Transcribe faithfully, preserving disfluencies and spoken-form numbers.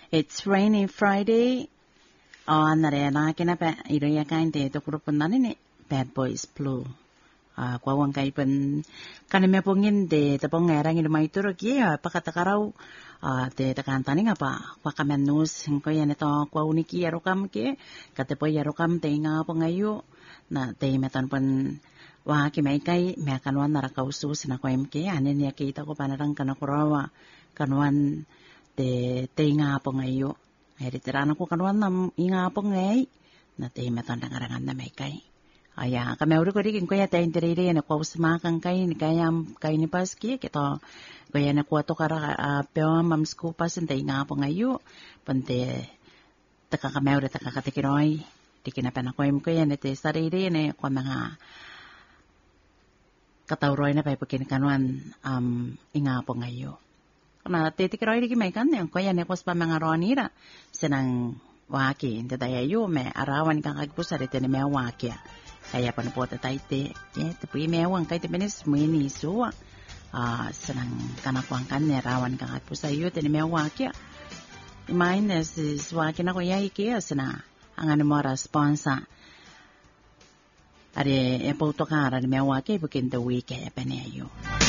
It's rainy Friday. Oh, nare na kina pa iroya kain te to grupo na ni Bad Boys Blue. Ah, kwa wang kai pen kanime pongin de te pong ngarang ni mai turo ki pakatakarau ah te takantani ngapa kwa kamenus ko yan ito kwa uniki yarokam ke kate po yarokam te nga pongayo na te meton pen wa ki mai kai me kanwan nara kausu sina ko emke anen ya kita ko panarang kana korawa kanwan te te nga pongayo heri terana ko kanwan nam inga pongai na te meton dangarangan na mai kai aya kami uri ko dikin ko ya ta interire na ko smakan kai ni kayam kai ni paski kito kaya na ko to kara uh, peo mam school pasen ta inga po ngayo pante taka kami uri taka katikiroi dikin na ko im ko ya te sarire ne ko mga katawroy na pa ipakin kanuan um inga po ngayo na titikiroi dikin may kan ko ya ne ko sa mga ronira senang waki hindi tayo me arawan kang agpusa rito ni me waki kaya pa na po tatayte, eh, tapoy mewang kahit ipanis mo iniso, ah, sanang kanakuang kan, nerawan kang at po sa iyo, tani mewang kya. Imahin na si swakin ako yahi kaya, sana, ang ano mo responsa. Ari, e po to ka, rani mewang kya, bukin the week, kaya pa niya